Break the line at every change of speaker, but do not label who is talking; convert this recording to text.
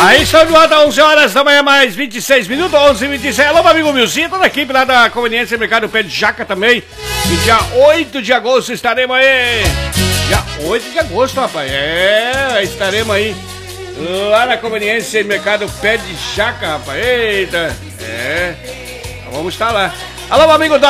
Aí estão de volta, 11 horas da manhã, mais 26 minutos, 11h26. Alô, meu amigo Milzinho, toda a equipe lá da Conveniência Mercado Pé de Jaca também. E dia 8 de agosto estaremos aí. Dia 8 de agosto, rapaz. Estaremos aí lá na Conveniência Mercado Pé de Jaca, rapaz. Eita, vamos estar lá. Alô, meu amigo